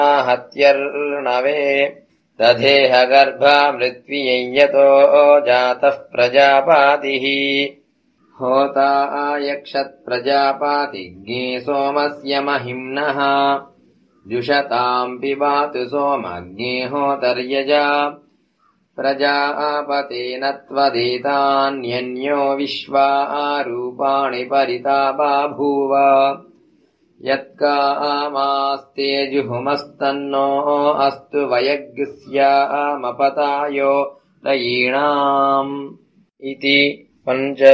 हत्यर्णवे दधेह गर्भा मृत्वियतो जातः प्रजापातिः होता यक्षत् प्रजापातिज्ञे सोमस्य महिम्नः जुषताम् पिबातु सोमज्ञे होतर्यजा प्रजापतेन त्वदेतान्यन्यो विश्वा रूपाणि परिता बभूव यत्कामास्ते जुहुमस्तन्नो अस्तु वयग्स्यामपतायो रयीणाम् इति 5